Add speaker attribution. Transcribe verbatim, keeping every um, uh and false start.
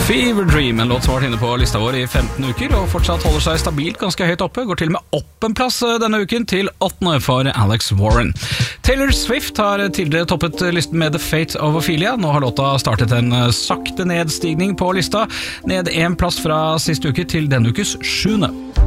Speaker 1: Fever Dream, en låt som har vært inne på lista vår i femten uker og fortsatt holder seg stabilt ganske høyt oppe, går til og med opp en plass denne uken til åttende for Alex Warren. Taylor Swift har tidligere toppet listen med The Fate of Ophelia. Nå har låta startet en sakte nedstigning på lista, ned en plass fra siste uke til denne ukes sjuende.